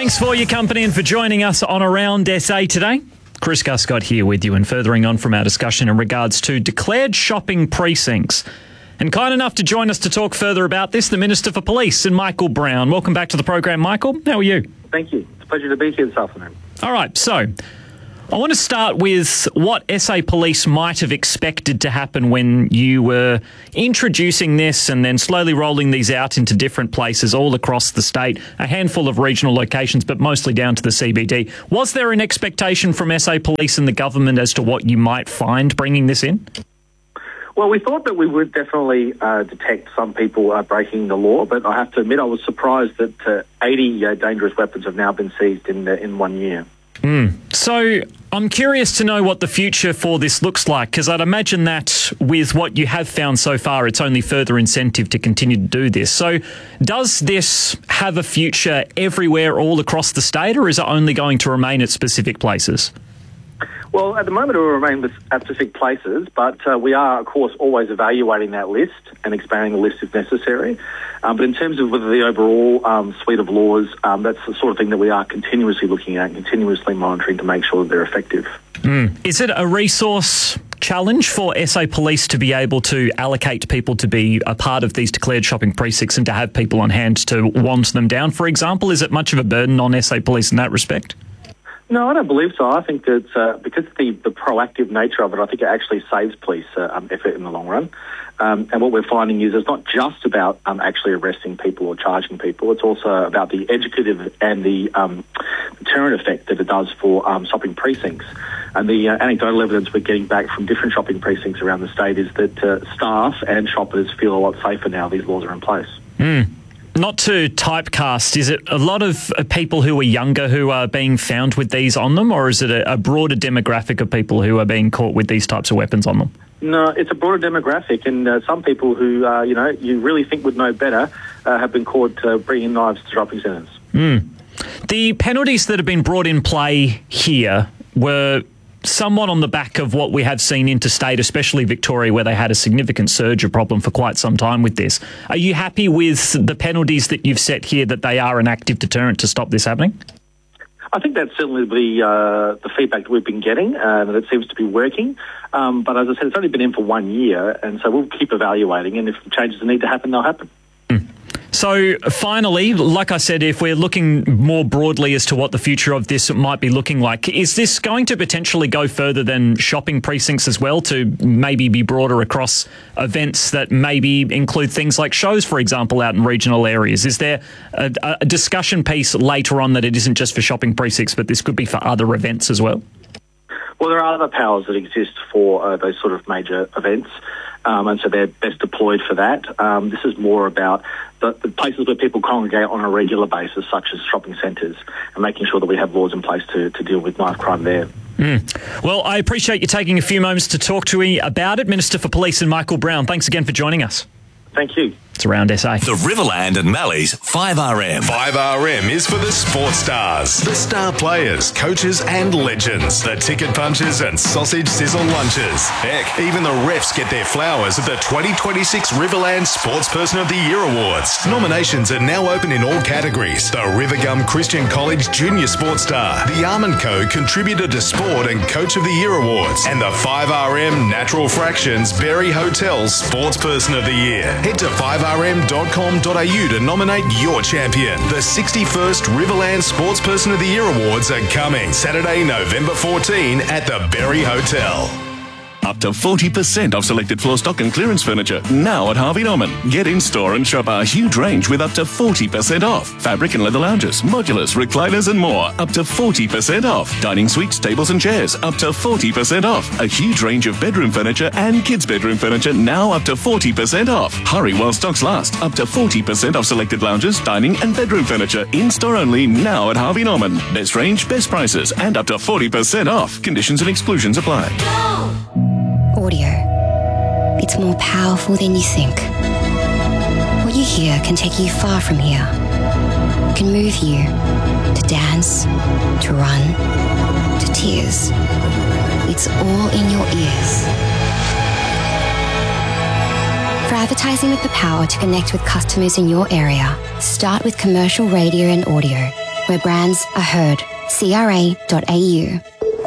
Thanks for your company and for joining us on Around SA today. Chris Guscott here with you and furthering on from our discussion in regards to declared shopping precincts. And kind enough to join us to talk further about this, the Minister for Police, Michael Brown. Welcome back to the program, Michael. How are you? Thank you. It's a pleasure to be here this afternoon. All right, so I want to start with what SA Police might have expected to happen when you were introducing this and then slowly rolling these out into different places all across the state, a handful of regional locations, but mostly down to the CBD. Was there an expectation from SA Police and the government as to what you might find bringing this in? Well, we thought that we would definitely detect some people breaking the law, but I have to admit I was surprised that 80 dangerous weapons have now been seized in 1 year. So I'm curious to know what the future for this looks like, because I'd imagine that with what you have found so far, it's only further incentive to continue to do this. So does this have a future everywhere all across the state, or is it only going to remain at specific places? Well, at the moment it will remain at specific places, but we are, of course, always evaluating that list and expanding the list if necessary. But in terms of the overall suite of laws, that's the sort of thing that we are continuously looking at, continuously monitoring to make sure that they're effective. Is it a resource challenge for SA Police to be able to allocate people to be a part of these declared shopping precincts and to have people on hand to wand them down, for example? Is it much of a burden on SA Police in that respect? No, I don't believe so. I think that because of the proactive nature of it, I think it actually saves police effort in the long run. And what we're finding is it's not just about actually arresting people or charging people. It's also about the educative and the deterrent effect that it does for shopping precincts. And the anecdotal evidence we're getting back from different shopping precincts around the state is that staff and shoppers feel a lot safer now these laws are in place. Not to typecast, is it a lot of people who are younger who are being found with these on them, or is it a broader demographic of people who are being caught with these types of weapons on them? No, it's a broader demographic, and some people who, you really think would know better have been caught bringing knives to shopping centres. The penalties that have been brought in play here were somewhat on the back of what we have seen interstate, especially Victoria, where they had a significant surge of problem for quite some time with this. Are you happy with the penalties that you've set here, that they are an active deterrent to stop this happening? I think that's certainly the feedback that we've been getting, and it seems to be working. But as I said, it's only been in for 1 year, and so we'll keep evaluating, and if changes need to happen, they'll happen. So finally, like I said, if we're looking more broadly as to what the future of this might be looking like, is this going to potentially go further than shopping precincts as well, to maybe be broader across events that maybe include things like shows, for example, out in regional areas? Is there a discussion piece later on that it isn't just for shopping precincts, but this could be for other events as well? Well, there are other powers that exist for those sort of major events, and so they're best deployed for that. This is more about the places where people congregate on a regular basis, such as shopping centres, and making sure that we have laws in place to deal with knife crime there. Well, I appreciate you taking a few moments to talk to me about it. Minister for Police Michael Brown, thanks again for joining us. Thank you. It's Around SA. The Riverland and Mallee's 5RM. 5RM is for the sports stars, the star players, coaches and legends, the ticket punchers and sausage sizzle lunches. Heck, even the refs get their flowers at the 2026 Riverland Sportsperson of the Year Awards. Nominations are now open in all categories. The Rivergum Christian College Junior Sports Star, the Co Contributor to Sport and Coach of the Year Awards, and the 5RM Natural Fractions Berry Hotel Sportsperson of the Year. Head to 5rm.com.au to nominate your champion. The 61st Riverland Sportsperson of the Year Awards are coming Saturday, November 14 at the Berry Hotel. Up to 40% off selected floor stock and clearance furniture now at Harvey Norman. Get in store and shop our huge range with up to 40% off. Fabric and leather lounges, modulars, recliners and more. Up to 40% off. Dining suites, tables and chairs. Up to 40% off. A huge range of bedroom furniture and kids' bedroom furniture now up to 40% off. Hurry while stocks last. Up to 40% off selected lounges, dining and bedroom furniture. In store only now at Harvey Norman. Best range, best prices and up to 40% off. Conditions and exclusions apply. Audio. It's more powerful than you think. What you hear can take you far from here. It can move you to dance, to run, to tears. It's all in your ears. For advertising with the power to connect with customers in your area, start with commercial radio and audio where brands are heard. CRA.au.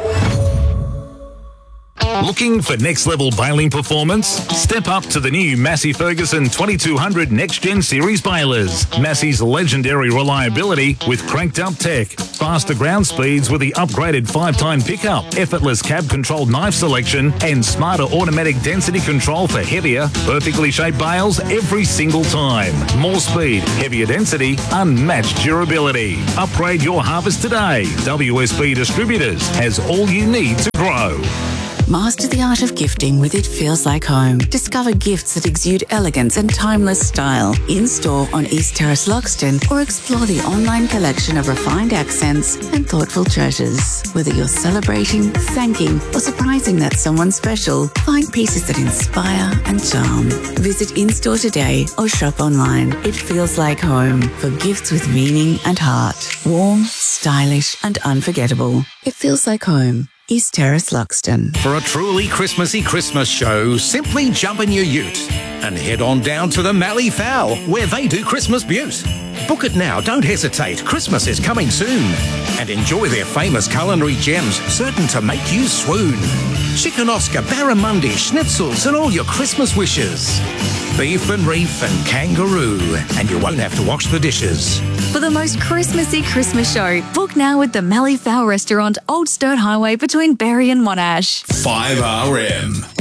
Looking for next-level baling performance? Step up to the new Massey Ferguson 2200 Next Gen Series balers. Massey's legendary reliability with cranked-up tech, faster ground speeds with the upgraded 5-time pickup, effortless cab-controlled knife selection, and smarter automatic density control for heavier, perfectly shaped bales every single time. More speed, heavier density, unmatched durability. Upgrade your harvest today. WSB Distributors has all you need to grow. Master the art of gifting with It Feels Like Home. Discover gifts that exude elegance and timeless style in-store on East Terrace, Loxton, or explore the online collection of refined accents and thoughtful treasures. Whether you're celebrating, thanking, or surprising that someone special, find pieces that inspire and charm. Visit in-store today or shop online. It Feels Like Home for gifts with meaning and heart. Warm, stylish, and unforgettable. It Feels Like Home. East Terrace, Loxton. For a truly Christmassy Christmas show, simply jump in your ute and head on down to the Mallee Fowl, where they do Christmas Butte. Book it now, don't hesitate, Christmas is coming soon. And enjoy their famous culinary gems, certain to make you swoon. Chicken Oscar, barramundi, schnitzels, and all your Christmas wishes. Beef and reef and kangaroo, and you won't have to wash the dishes. For the most Christmassy Christmas show, book now with the Mallee Fowl Restaurant, Old Sturt Highway between Berry and Monash. 5RM.